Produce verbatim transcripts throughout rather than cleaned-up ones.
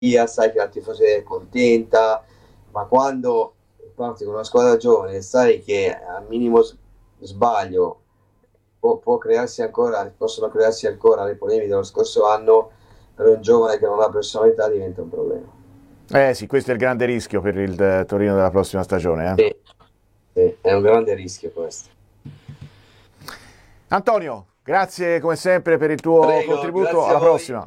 sai che la tifoseria è contenta, ma quando parti con una squadra giovane sai che al minimo sbaglio può, può crearsi ancora, possono crearsi ancora le polemiche dello scorso anno, per un giovane che non ha personalità diventa un problema. Eh sì, questo è il grande rischio per il Torino della prossima stagione. Eh? Sì, sì, è un grande rischio questo. Antonio, grazie come sempre per il tuo Prego, contributo, alla prossima.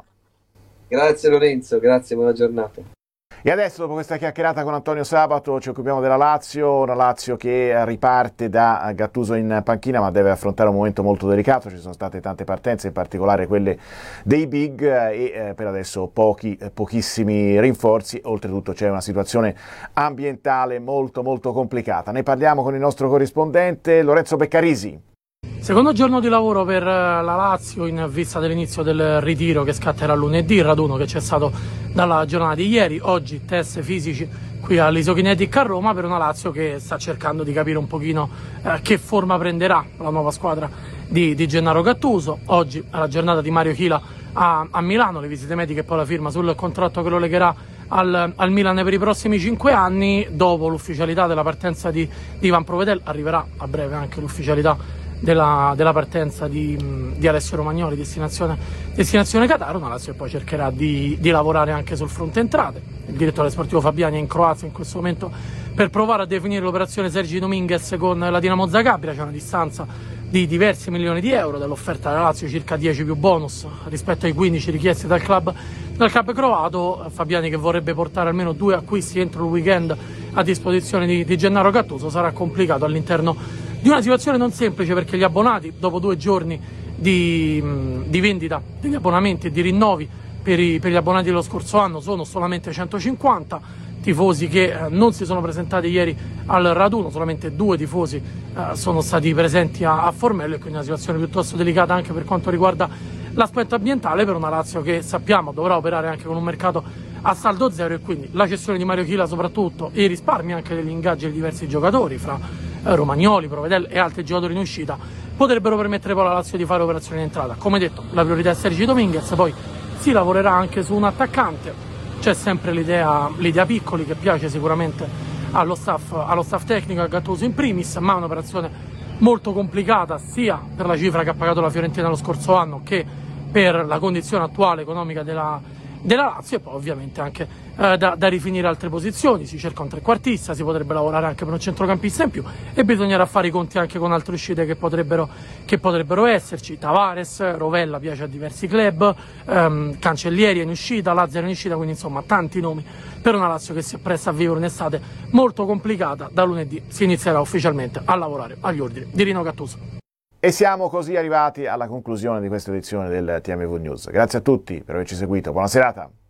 Grazie Lorenzo, grazie, buona giornata. E adesso, dopo questa chiacchierata con Antonio Sabato, ci occupiamo della Lazio, una Lazio che riparte da Gattuso in panchina, ma deve affrontare un momento molto delicato. Ci sono state tante partenze, in particolare quelle dei big, e eh, per adesso pochi, pochissimi rinforzi. Oltretutto c'è una situazione ambientale molto molto complicata. Ne parliamo con il nostro corrispondente Lorenzo Beccarisi. Secondo giorno di lavoro per la Lazio in vista dell'inizio del ritiro che scatterà lunedì, il raduno che c'è stato dalla giornata di ieri. Oggi test fisici qui all'Isokinetic a Roma per una Lazio che sta cercando di capire un pochino eh, che forma prenderà la nuova squadra di, di Gennaro Gattuso. Oggi è la giornata di Mario Chila a, a Milano, le visite mediche e poi la firma sul contratto che lo legherà al, al Milan per i prossimi cinque anni. Dopo l'ufficialità della partenza di, di Ivan Provedel arriverà a breve anche l'ufficialità Della, della partenza di, di Alessio Romagnoli, destinazione, destinazione Qatar. Una Lazio che poi cercherà di, di lavorare anche sul fronte entrate. Il direttore sportivo Fabiani è in Croazia in questo momento per provare a definire l'operazione Sergi Dominguez con la Dinamo Zagabria. C'è una distanza di diversi milioni di euro dall'offerta della Lazio, circa dieci più bonus rispetto ai quindici richiesti dal club, dal club croato. Fabiani che vorrebbe portare almeno due acquisti entro il weekend a disposizione di, di Gennaro Gattuso. Sarà complicato all'interno di una situazione non semplice, perché gli abbonati, dopo due giorni di, di vendita degli abbonamenti e di rinnovi per, i, per gli abbonati dello scorso anno, sono solamente centocinquanta. Tifosi che eh, non si sono presentati ieri al raduno, solamente due tifosi eh, sono stati presenti a, a Formello, e quindi una situazione piuttosto delicata anche per quanto riguarda l'aspetto ambientale, per una Lazio che sappiamo dovrà operare anche con un mercato a saldo zero, e quindi la cessione di Mario Chila soprattutto, e i risparmi anche degli ingaggi di diversi giocatori fra Romagnoli, Provedel e altri giocatori in uscita potrebbero permettere poi alla Lazio di fare operazioni in entrata. Come detto, la priorità è Sergi Dominguez, poi si lavorerà anche su un attaccante. C'è sempre l'idea, l'idea Piccoli, che piace sicuramente allo staff, allo staff tecnico, a Gattuso in primis, ma è un'operazione molto complicata sia per la cifra che ha pagato la Fiorentina lo scorso anno che per la condizione attuale economica della, della Lazio, e poi ovviamente anche eh, da, da rifinire altre posizioni. Si cerca un trequartista, si potrebbe lavorare anche per un centrocampista in più, e bisognerà fare i conti anche con altre uscite che potrebbero, che potrebbero esserci. Tavares, Rovella piace a diversi club, ehm, Cancellieri è in uscita, Lazzaro è in uscita, quindi insomma tanti nomi per una Lazio che si appresta a vivere un'estate molto complicata. Da lunedì si inizierà ufficialmente a lavorare agli ordini di Rino Gattuso. E siamo così arrivati alla conclusione di questa edizione del T M V News. Grazie a tutti per averci seguito, buona serata.